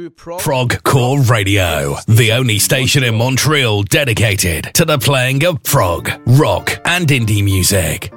to Prog Core Radio, the only station in Montreal dedicated to the playing of prog, rock, and indie music.